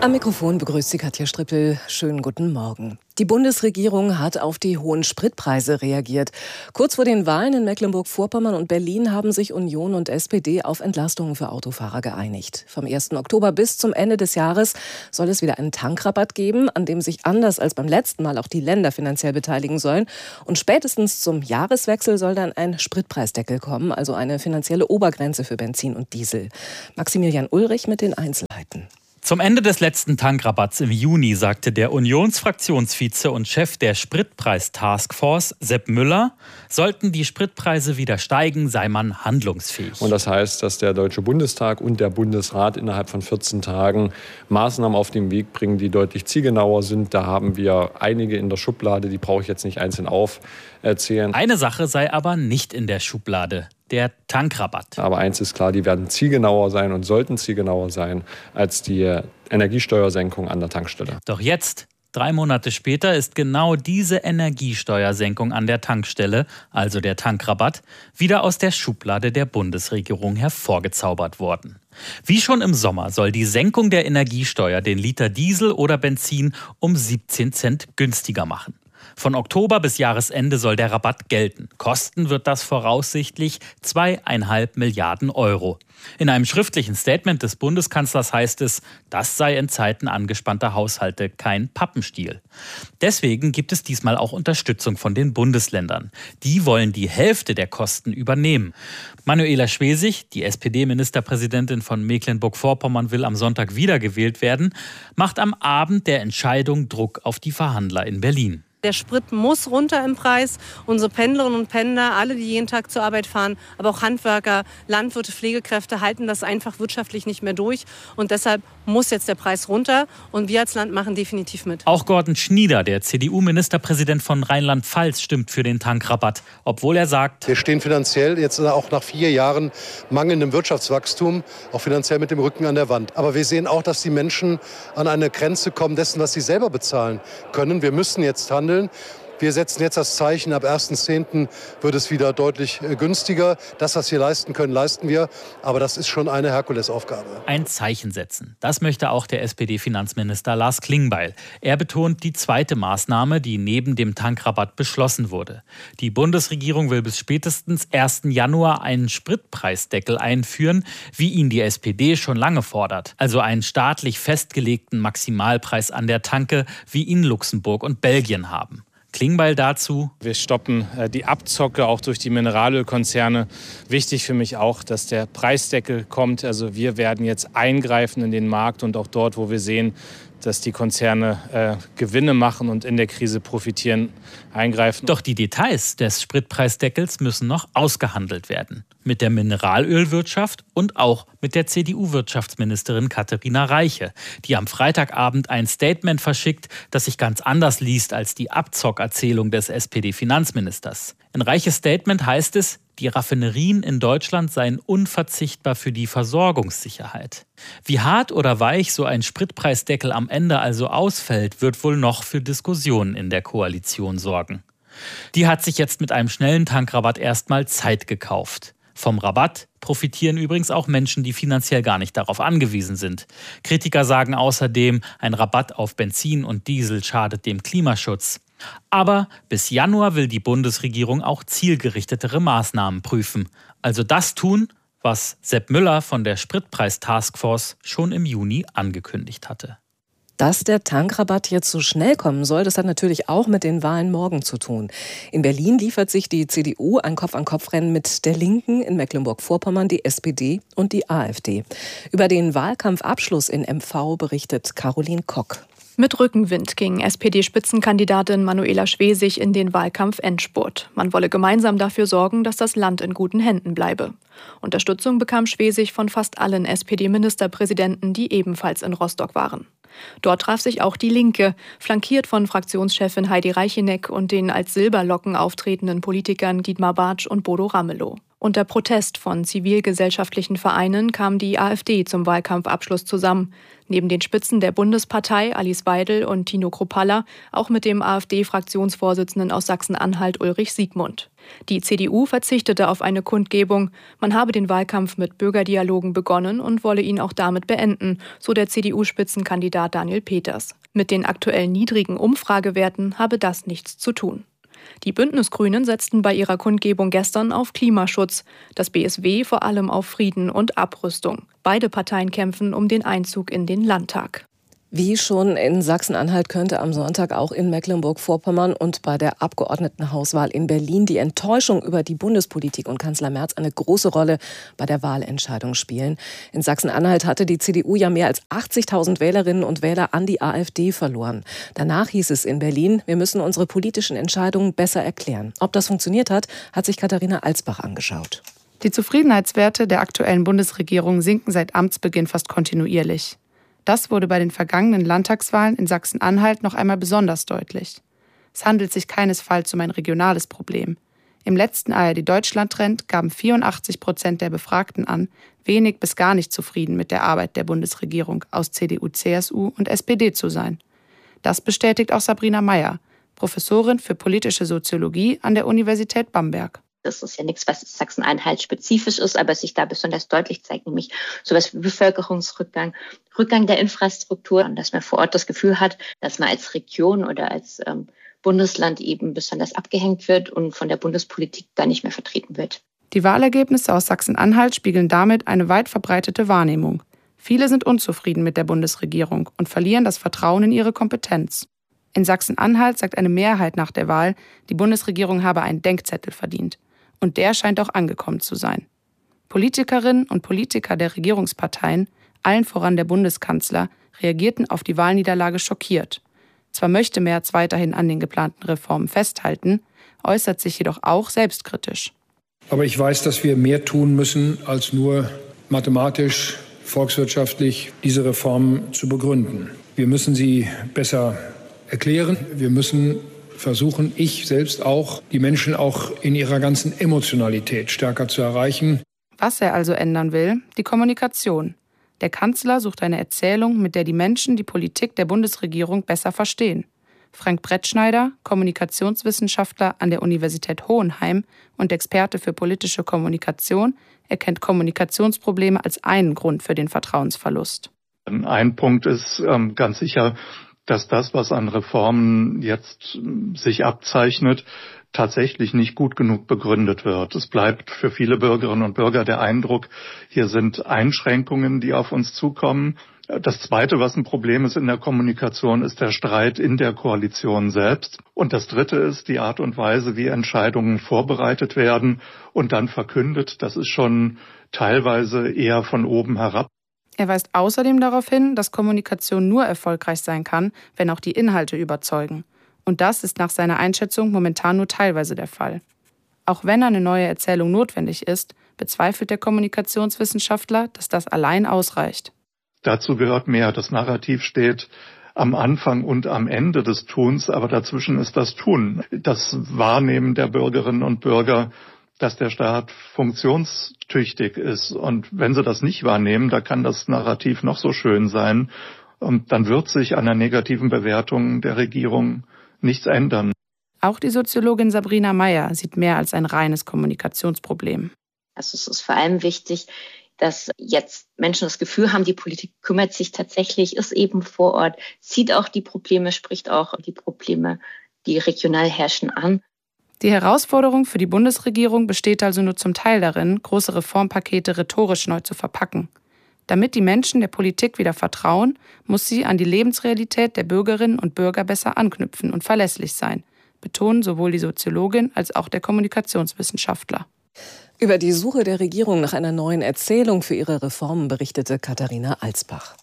Am Mikrofon begrüßt Sie Katja Strippel. Schönen guten Morgen. Die Bundesregierung hat auf die hohen Spritpreise reagiert. Kurz vor den Wahlen in Mecklenburg-Vorpommern und Berlin haben sich Union und SPD auf Entlastungen für Autofahrer geeinigt. Vom 1. Oktober bis zum Ende des Jahres soll es wieder einen Tankrabatt geben, an dem sich anders als beim letzten Mal auch die Länder finanziell beteiligen sollen. Und spätestens zum Jahreswechsel soll dann ein Spritpreisdeckel kommen, also eine finanzielle Obergrenze für Benzin und Diesel. Maximilian Ulrich mit den Einzelheiten. Zum Ende des letzten Tankrabatts im Juni sagte der Unionsfraktionsvize und Chef der Spritpreis-Taskforce, Sepp Müller, sollten die Spritpreise wieder steigen, sei man handlungsfähig. Und das heißt, dass der Deutsche Bundestag und der Bundesrat innerhalb von 14 Tagen Maßnahmen auf den Weg bringen, die deutlich zielgenauer sind. Da haben wir einige in der Schublade, die brauche ich jetzt nicht einzeln aufzählen. Eine Sache sei aber nicht in der Schublade: der Tankrabatt. Aber eins ist klar, die werden zielgenauer sein und sollten zielgenauer sein als die Energiesteuersenkung an der Tankstelle. Doch jetzt, 3 Monate später, ist genau diese Energiesteuersenkung an der Tankstelle, also der Tankrabatt, wieder aus der Schublade der Bundesregierung hervorgezaubert worden. Wie schon im Sommer soll die Senkung der Energiesteuer den Liter Diesel oder Benzin um 17 Cent günstiger machen. Von Oktober bis Jahresende soll der Rabatt gelten. Kosten wird das voraussichtlich 2,5 Milliarden Euro. In einem schriftlichen Statement des Bundeskanzlers heißt es, das sei in Zeiten angespannter Haushalte kein Pappenstiel. Deswegen gibt es diesmal auch Unterstützung von den Bundesländern. Die wollen die Hälfte der Kosten übernehmen. Manuela Schwesig, die SPD-Ministerpräsidentin von Mecklenburg-Vorpommern, will am Sonntag wiedergewählt werden, macht am Abend der Entscheidung Druck auf die Verhandler in Berlin. Der Sprit muss runter im Preis. Unsere Pendlerinnen und Pendler, alle, die jeden Tag zur Arbeit fahren, aber auch Handwerker, Landwirte, Pflegekräfte, halten das einfach wirtschaftlich nicht mehr durch. Und deshalb muss jetzt der Preis runter. Und wir als Land machen definitiv mit. Auch Gordon Schnieder, der CDU-Ministerpräsident von Rheinland-Pfalz, stimmt für den Tankrabatt. Obwohl er sagt, wir stehen finanziell jetzt auch nach 4 Jahren mangelndem Wirtschaftswachstum auch finanziell mit dem Rücken an der Wand. Aber wir sehen auch, dass die Menschen an eine Grenze kommen dessen, was sie selber bezahlen können. Wir müssen jetzt handeln. Wir setzen jetzt das Zeichen, ab 1.10. wird es wieder deutlich günstiger. Das, was wir leisten können, leisten wir. Aber das ist schon eine Herkulesaufgabe. Ein Zeichen setzen. Das möchte auch der SPD-Finanzminister Lars Klingbeil. Er betont die zweite Maßnahme, die neben dem Tankrabatt beschlossen wurde. Die Bundesregierung will bis spätestens 1. Januar einen Spritpreisdeckel einführen, wie ihn die SPD schon lange fordert. Also einen staatlich festgelegten Maximalpreis an der Tanke, wie ihn Luxemburg und Belgien haben. Klingbeil dazu: Wir stoppen die Abzocke auch durch die Mineralölkonzerne. Wichtig für mich auch, dass der Preisdeckel kommt. Also wir werden jetzt eingreifen in den Markt und auch dort, wo wir sehen, dass die Konzerne Gewinne machen und in der Krise profitieren, eingreifen. Doch die Details des Spritpreisdeckels müssen noch ausgehandelt werden. Mit der Mineralölwirtschaft und auch mit der CDU-Wirtschaftsministerin Katharina Reiche, die am Freitagabend ein Statement verschickt, das sich ganz anders liest als die Abzockerzählung des SPD-Finanzministers. In Reiches Statement heißt es, die Raffinerien in Deutschland seien unverzichtbar für die Versorgungssicherheit. Wie hart oder weich so ein Spritpreisdeckel am Ende also ausfällt, wird wohl noch für Diskussionen in der Koalition sorgen. Die hat sich jetzt mit einem schnellen Tankrabatt erstmal Zeit gekauft. Vom Rabatt profitieren übrigens auch Menschen, die finanziell gar nicht darauf angewiesen sind. Kritiker sagen außerdem, ein Rabatt auf Benzin und Diesel schadet dem Klimaschutz. Aber bis Januar will die Bundesregierung auch zielgerichtetere Maßnahmen prüfen. Also das tun, was Sepp Müller von der Spritpreis-Taskforce schon im Juni angekündigt hatte. Dass der Tankrabatt jetzt so schnell kommen soll, das hat natürlich auch mit den Wahlen morgen zu tun. In Berlin liefert sich die CDU ein Kopf-an-Kopf-Rennen mit der Linken, in Mecklenburg-Vorpommern die SPD und die AfD. Über den Wahlkampfabschluss in MV berichtet Caroline Kock. Mit Rückenwind ging SPD-Spitzenkandidatin Manuela Schwesig in den Wahlkampf-Endspurt. Man wolle gemeinsam dafür sorgen, dass das Land in guten Händen bleibe. Unterstützung bekam Schwesig von fast allen SPD-Ministerpräsidenten, die ebenfalls in Rostock waren. Dort traf sich auch die Linke, flankiert von Fraktionschefin Heidi Reicheneck und den als Silberlocken auftretenden Politikern Dietmar Bartsch und Bodo Ramelow. Unter Protest von zivilgesellschaftlichen Vereinen kam die AfD zum Wahlkampfabschluss zusammen. Neben den Spitzen der Bundespartei, Alice Weidel und Tino Kruppalla, auch mit dem AfD-Fraktionsvorsitzenden aus Sachsen-Anhalt, Ulrich Siegmund. Die CDU verzichtete auf eine Kundgebung. Man habe den Wahlkampf mit Bürgerdialogen begonnen und wolle ihn auch damit beenden, so der CDU-Spitzenkandidat Daniel Peters. Mit den aktuell niedrigen Umfragewerten habe das nichts zu tun. Die Bündnisgrünen setzten bei ihrer Kundgebung gestern auf Klimaschutz, das BSW vor allem auf Frieden und Abrüstung. Beide Parteien kämpfen um den Einzug in den Landtag. Wie schon in Sachsen-Anhalt könnte am Sonntag auch in Mecklenburg-Vorpommern und bei der Abgeordnetenhauswahl in Berlin die Enttäuschung über die Bundespolitik und Kanzler Merz eine große Rolle bei der Wahlentscheidung spielen. In Sachsen-Anhalt hatte die CDU ja mehr als 80.000 Wählerinnen und Wähler an die AfD verloren. Danach hieß es in Berlin, wir müssen unsere politischen Entscheidungen besser erklären. Ob das funktioniert hat, hat sich Katharina Alsbach angeschaut. Die Zufriedenheitswerte der aktuellen Bundesregierung sinken seit Amtsbeginn fast kontinuierlich. Das wurde bei den vergangenen Landtagswahlen in Sachsen-Anhalt noch einmal besonders deutlich. Es handelt sich keinesfalls um ein regionales Problem. Im letzten ARD-Deutschland-Trend gaben 84% der Befragten an, wenig bis gar nicht zufrieden mit der Arbeit der Bundesregierung aus CDU, CSU und SPD zu sein. Das bestätigt auch Sabrina Meyer, Professorin für politische Soziologie an der Universität Bamberg. Das ist ja nichts, was Sachsen-Anhalt spezifisch ist, aber sich da besonders deutlich zeigt, nämlich sowas wie Bevölkerungsrückgang, Rückgang der Infrastruktur und dass man vor Ort das Gefühl hat, dass man als Region oder als Bundesland eben besonders abgehängt wird und von der Bundespolitik gar nicht mehr vertreten wird. Die Wahlergebnisse aus Sachsen-Anhalt spiegeln damit eine weit verbreitete Wahrnehmung. Viele sind unzufrieden mit der Bundesregierung und verlieren das Vertrauen in ihre Kompetenz. In Sachsen-Anhalt sagt eine Mehrheit nach der Wahl, die Bundesregierung habe einen Denkzettel verdient. Und der scheint auch angekommen zu sein. Politikerinnen und Politiker der Regierungsparteien, allen voran der Bundeskanzler, reagierten auf die Wahlniederlage schockiert. Zwar möchte Merz weiterhin an den geplanten Reformen festhalten, äußert sich jedoch auch selbstkritisch. Aber ich weiß, dass wir mehr tun müssen, als nur mathematisch, volkswirtschaftlich diese Reformen zu begründen. Wir müssen sie besser erklären. Wir müssen versuchen, ich selbst auch, die Menschen auch in ihrer ganzen Emotionalität stärker zu erreichen. Was er also ändern will, die Kommunikation. Der Kanzler sucht eine Erzählung, mit der die Menschen die Politik der Bundesregierung besser verstehen. Frank Brettschneider, Kommunikationswissenschaftler an der Universität Hohenheim und Experte für politische Kommunikation, erkennt Kommunikationsprobleme als einen Grund für den Vertrauensverlust. Ein Punkt ist ganz sicher, dass das, was an Reformen jetzt sich abzeichnet, tatsächlich nicht gut genug begründet wird. Es bleibt für viele Bürgerinnen und Bürger der Eindruck, hier sind Einschränkungen, die auf uns zukommen. Das Zweite, was ein Problem ist in der Kommunikation, ist der Streit in der Koalition selbst. Und das Dritte ist die Art und Weise, wie Entscheidungen vorbereitet werden und dann verkündet. Das ist schon teilweise eher von oben herab. Er weist außerdem darauf hin, dass Kommunikation nur erfolgreich sein kann, wenn auch die Inhalte überzeugen. Und das ist nach seiner Einschätzung momentan nur teilweise der Fall. Auch wenn eine neue Erzählung notwendig ist, bezweifelt der Kommunikationswissenschaftler, dass das allein ausreicht. Dazu gehört mehr. Das Narrativ steht am Anfang und am Ende des Tuns, aber dazwischen ist das Tun. Das Wahrnehmen der Bürgerinnen und Bürger, dass der Staat funktionstüchtig ist. Und wenn sie das nicht wahrnehmen, da kann das Narrativ noch so schön sein. Und dann wird sich an der negativen Bewertung der Regierung nichts ändern. Auch die Soziologin Sabrina Meyer sieht mehr als ein reines Kommunikationsproblem. Also es ist vor allem wichtig, dass jetzt Menschen das Gefühl haben, die Politik kümmert sich tatsächlich, ist eben vor Ort, sieht auch die Probleme, spricht auch die Probleme, die regional herrschen, an. Die Herausforderung für die Bundesregierung besteht also nur zum Teil darin, große Reformpakete rhetorisch neu zu verpacken. Damit die Menschen der Politik wieder vertrauen, muss sie an die Lebensrealität der Bürgerinnen und Bürger besser anknüpfen und verlässlich sein, betonen sowohl die Soziologin als auch der Kommunikationswissenschaftler. Über die Suche der Regierung nach einer neuen Erzählung für ihre Reformen berichtete Katharina Alsbach.